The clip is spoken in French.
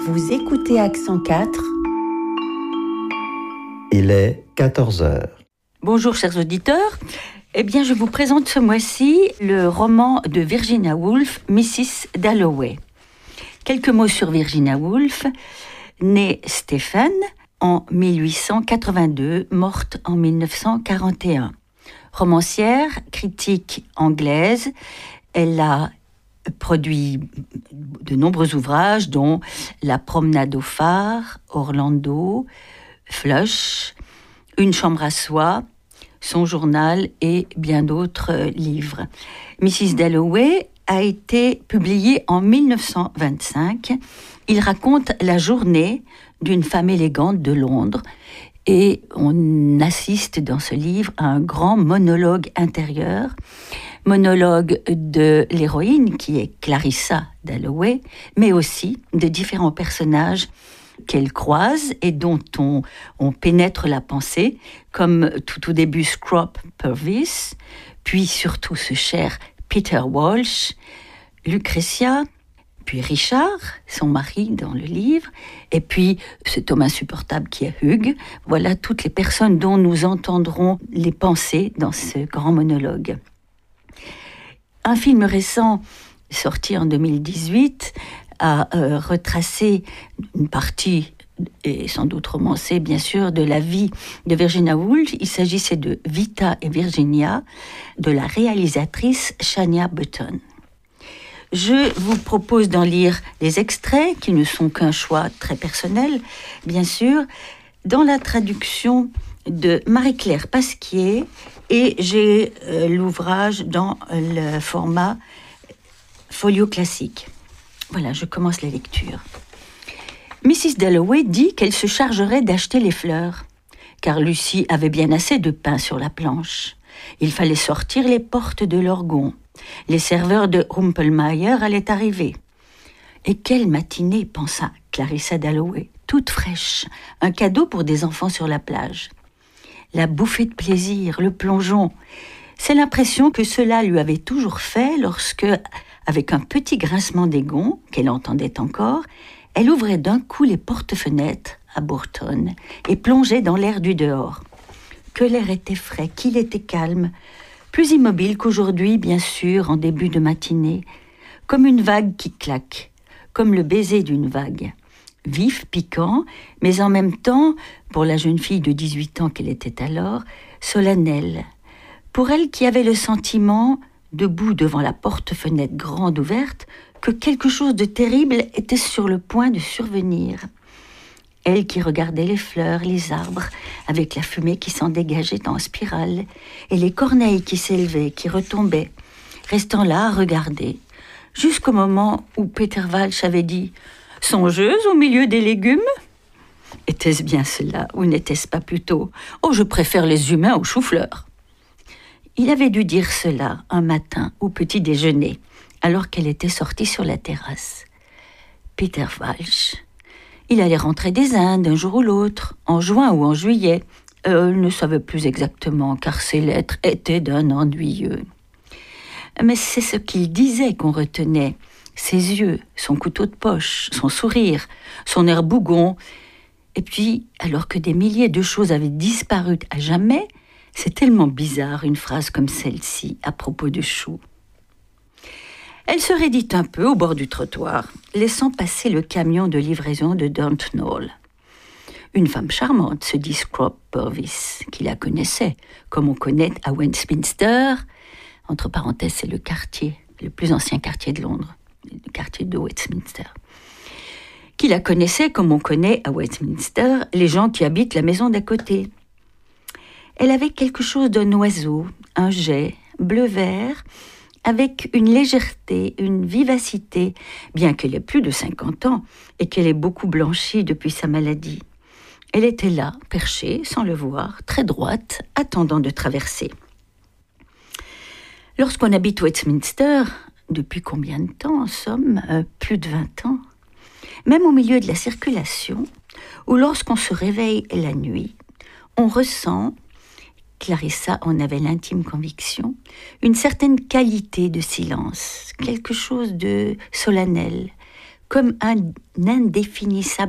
Vous écoutez Accent 4. Il est 14 heures. Bonjour chers auditeurs. Eh bien, je vous présente ce mois-ci le roman de Virginia Woolf, Mrs. Dalloway. Quelques mots sur Virginia Woolf, née Stephen en 1882, morte en 1941. Romancière, critique anglaise, elle a produit de nombreux ouvrages, dont La promenade au phare, Orlando, Flush, Une chambre à soi, son journal et bien d'autres livres. Mrs. Dalloway a été publié en 1925. Il raconte la journée d'une femme élégante de Londres et on assiste dans ce livre à un grand monologue intérieur, monologue de l'héroïne qui est Clarissa Dalloway, mais aussi de différents personnages qu'elle croise et dont on pénètre la pensée, comme tout au début Scrop Purvis, puis surtout ce cher Peter Walsh, Lucretia, puis Richard, son mari dans le livre, et puis cet homme insupportable qui est Hugh. Voilà toutes les personnes dont nous entendrons les pensées dans ce grand monologue. Un film récent, sorti en 2018, a retracé une partie, et sans doute romancée bien sûr, de la vie de Virginia Woolf. Il s'agissait de Vita et Virginia, de la réalisatrice Shania Button. Je vous propose d'en lire des extraits qui ne sont qu'un choix très personnel, bien sûr, dans la traduction de Marie-Claire Pasquier, et j'ai l'ouvrage dans le format folio classique. Voilà, je commence la lecture. Mrs. Dalloway dit qu'elle se chargerait d'acheter les fleurs, car Lucie avait bien assez de pain sur la planche. Il fallait sortir les portes de l'orgon. Les serveurs de Rumpelmayer allaient arriver. Et quelle matinée, pensa Clarissa Dalloway, toute fraîche, un cadeau pour des enfants sur la plage. La bouffée de plaisir, le plongeon, c'est l'impression que cela lui avait toujours fait lorsque, avec un petit grincement des gonds, qu'elle entendait encore, elle ouvrait d'un coup les porte-fenêtres à Bourton et plongeait dans l'air du dehors. Que l'air était frais, qu'il était calme, plus immobile qu'aujourd'hui, bien sûr, en début de matinée, comme une vague qui claque, comme le baiser d'une vague. Vif, piquant, mais en même temps, pour la jeune fille de 18 ans qu'elle était alors, solennel. Pour elle qui avait le sentiment, debout devant la porte-fenêtre grande ouverte, que quelque chose de terrible était sur le point de survenir. Elle qui regardait les fleurs, les arbres, avec la fumée qui s'en dégageait en spirale, et les corneilles qui s'élevaient, qui retombaient, restant là à regarder, jusqu'au moment où Peter Walsh avait dit « Songeuse au milieu des légumes ?» Était-ce bien cela, ou n'était-ce pas plutôt « Oh, je préfère les humains aux choux-fleurs » Il avait dû dire cela un matin au petit déjeuner, alors qu'elle était sortie sur la terrasse. Peter Walsh, il allait rentrer des Indes un jour ou l'autre, en juin ou en juillet. Elle ne savait plus exactement, car ses lettres étaient d'un ennuyeux. Mais c'est ce qu'il disait qu'on retenait. Ses yeux, son couteau de poche, son sourire, son air bougon. Et puis, alors que des milliers de choses avaient disparu à jamais, c'est tellement bizarre une phrase comme celle-ci à propos de choux. Elle se raidit un peu au bord du trottoir, laissant passer le camion de livraison de Duntnall. Une femme charmante, se dit Scrop Purvis, qui la connaissait, comme on connaît à Westminster. Entre parenthèses, c'est le quartier, le plus ancien quartier de Londres, le quartier de Westminster. Qui la connaissait comme on connaît à Westminster les gens qui habitent la maison d'à côté. Elle avait quelque chose d'un oiseau, un jet, bleu-vert, avec une légèreté, une vivacité, bien qu'elle ait plus de 50 ans et qu'elle ait beaucoup blanchi depuis sa maladie. Elle était là, perchée, sans le voir, très droite, attendant de traverser. Lorsqu'on habite Westminster, depuis combien de temps en somme ? Plus de 20 ans. Même au milieu de la circulation, ou lorsqu'on se réveille la nuit, on ressent, Clarissa en avait l'intime conviction, une certaine qualité de silence, quelque chose de solennel, comme un indéfinissable